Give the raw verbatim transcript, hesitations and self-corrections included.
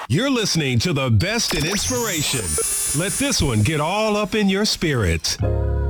You're listening to the best in inspiration. Let this one get all up in your spirit.